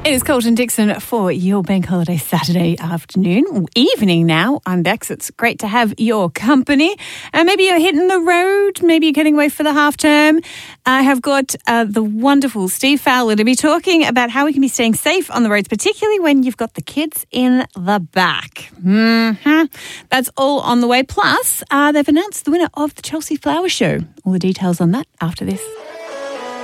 It is Colton Dixon for your Bank Holiday Saturday afternoon, evening now. I'm Bex. It's great to have your company. Maybe you're hitting the road. Maybe you're getting away for the half term. I have got the wonderful Steve Fowler to be talking about how we can be staying safe on the roads, particularly when you've got the kids in the back. That's all on the way. Plus, they've announced the winner of the Chelsea Flower Show. All the details on that after this.